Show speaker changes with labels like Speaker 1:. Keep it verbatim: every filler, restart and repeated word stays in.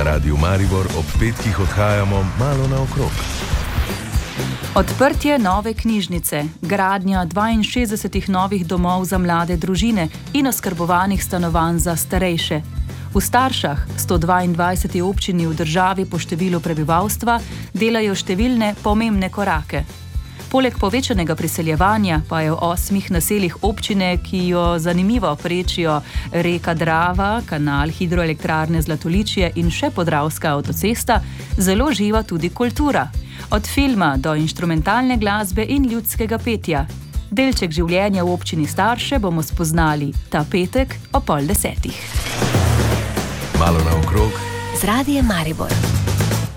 Speaker 1: Na Radiu Maribor ob petkih odhajamo malo naokrog.
Speaker 2: Odprtje nove knjižnice, gradnja dvainšestdesetih novih domov za mlade družine in oskrbovanih stanovanj za starejše. V Staršah, sto dvaindvajseti občini v državi po številu prebivalstva, delajo številne pomembne korake. Poleg povečanega priseljevanja pa je v osmih naseljih občine, ki jo zanimivo prečijo reka Drava, kanal hidroelektrarne Zlatoličje in še Podravska avtocesta, zelo živa tudi kultura. Od filma do inštrumentalne glasbe in ljudskega petja. Delček življenja v občini Starše bomo spoznali ta petek o pol desetih.
Speaker 1: Malo naokrog
Speaker 3: z Radiem Maribor.